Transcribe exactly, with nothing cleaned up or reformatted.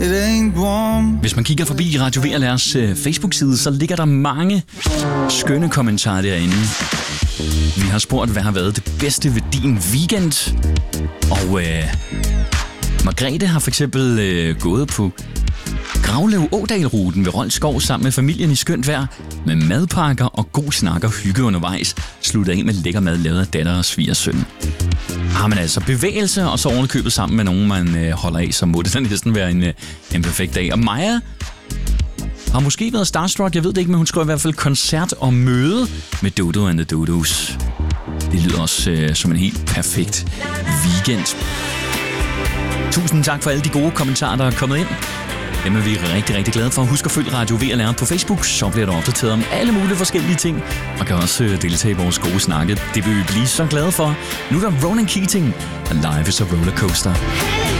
it ain't warm. Hvis man kigger forbi Radio V L R's uh, Facebook-side, så ligger der mange skønne kommentarer derinde. Vi har spurgt, hvad har været det bedste ved din weekend? Og uh, Margrethe har for eksempel uh, gået på Gravlev-Ådal-ruten ved Rold Skov sammen med familien i skønt vejr, med madpakker og god snak og hygge undervejs, slutter af med lækker mad lavet af datter og svigersøn. Har man altså bevægelse, og så ovenikøbet sammen med nogen, man øh, holder af, så må det da næsten være en, øh, en perfekt dag. Og Maja har måske været starstruck, jeg ved det ikke, men hun skriver i hvert fald koncert og møde med Dodo and the Dodos. Det lyder også øh, som en helt perfekt weekend. Tusind tak for alle de gode kommentarer, der er kommet ind. Dem er vi rigtig, rigtig glade for. Husk at følge Radio V L R på Facebook, så bliver du opdateret om alle mulige forskellige ting. Og kan også deltage i vores gode snakke. Det vil vi blive så glade for. Nu er der Ronan Keating, og Life is a Rollercoaster.